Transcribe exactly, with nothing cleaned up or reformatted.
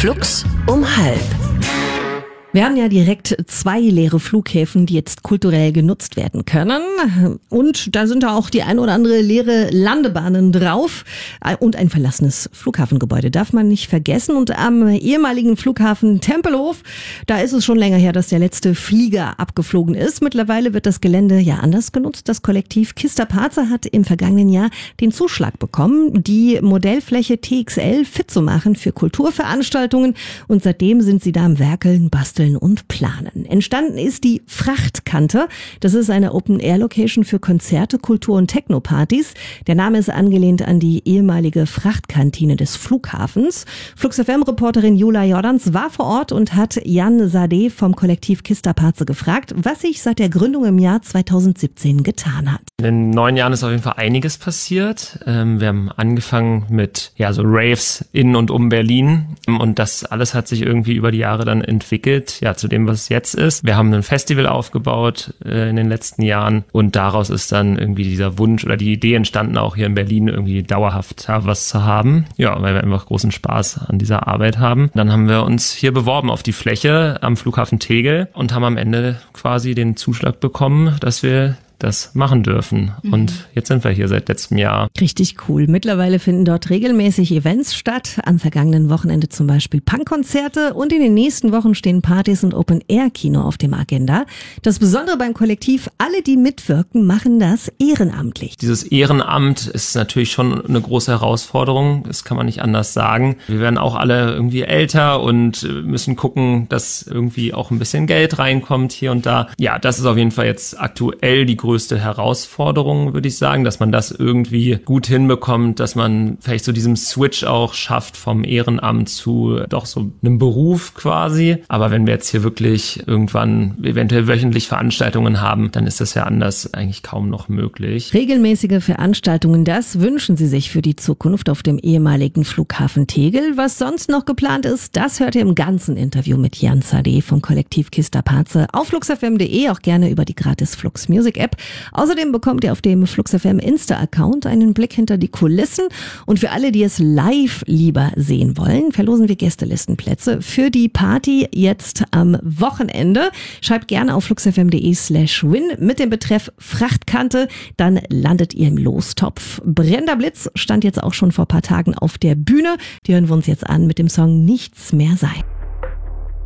Flux um halb. Wir haben ja direkt zwei leere Flughäfen, die jetzt kulturell genutzt werden können. Und da sind da auch die ein oder andere leere Landebahnen drauf. Und ein verlassenes Flughafengebäude darf man nicht vergessen. Und am ehemaligen Flughafen Tempelhof, da ist es schon länger her, dass der letzte Flieger abgeflogen ist. Mittlerweile wird das Gelände ja anders genutzt. Das Kollektiv Kista Pace hat im vergangenen Jahr den Zuschlag bekommen, die Modellfläche T X L fit zu machen für Kulturveranstaltungen. Und seitdem sind sie da am Werkeln, basteln und planen. Entstanden ist die Frachtkante. Das ist eine Open-Air-Location für Konzerte, Kultur- und Techno-Partys. Der Name ist angelehnt an die ehemalige Frachtkantine des Flughafens. Flux F M-Reporterin Jula Jordans war vor Ort und hat Jan Sade vom Kollektiv Kista Pace gefragt, was sich seit der Gründung im Jahr zweitausendsiebzehn getan hat. In den neun Jahren ist auf jeden Fall einiges passiert. Wir haben angefangen mit ja so Raves in und um Berlin und das alles hat sich irgendwie über die Jahre dann entwickelt. Ja, zu dem, was es jetzt ist. Wir haben ein Festival aufgebaut äh, in den letzten Jahren und daraus ist dann irgendwie dieser Wunsch oder die Idee entstanden, auch hier in Berlin irgendwie dauerhaft ja, was zu haben. Ja, weil wir einfach großen Spaß an dieser Arbeit haben. Dann haben wir uns hier beworben auf die Fläche am Flughafen Tegel und haben am Ende quasi den Zuschlag bekommen, dass wir das machen dürfen. Mhm. Und jetzt sind wir hier seit letztem Jahr. Richtig cool. Mittlerweile finden dort regelmäßig Events statt. Am vergangenen Wochenende zum Beispiel Punkkonzerte und in den nächsten Wochen stehen Partys und Open-Air-Kino auf dem Agenda. Das Besondere beim Kollektiv, alle, die mitwirken, machen das ehrenamtlich. Dieses Ehrenamt ist natürlich schon eine große Herausforderung. Das kann man nicht anders sagen. Wir werden auch alle irgendwie älter und müssen gucken, dass irgendwie auch ein bisschen Geld reinkommt hier und da. Ja, das ist auf jeden Fall jetzt aktuell die größte Herausforderung, würde ich sagen, dass man das irgendwie gut hinbekommt, dass man vielleicht so diesen Switch auch schafft vom Ehrenamt zu doch so einem Beruf quasi. Aber wenn wir jetzt hier wirklich irgendwann eventuell wöchentlich Veranstaltungen haben, dann ist das ja anders eigentlich kaum noch möglich. Regelmäßige Veranstaltungen, das wünschen sie sich für die Zukunft auf dem ehemaligen Flughafen Tegel. Was sonst noch geplant ist, das hört ihr im ganzen Interview mit Jan Sade vom Kollektiv Kista Pace auf flux f m punkt de, auch gerne über die gratis Flux Music App. Außerdem bekommt ihr auf dem Flux F M Insta-Account einen Blick hinter die Kulissen. Und für alle, die es live lieber sehen wollen, verlosen wir Gästelistenplätze für die Party jetzt am Wochenende. Schreibt gerne auf flux f m punkt de slash win mit dem Betreff Frachtkante. Dann landet ihr im Lostopf. Brenda Blitz stand jetzt auch schon vor ein paar Tagen auf der Bühne. Die hören wir uns jetzt an mit dem Song Nichts mehr sein.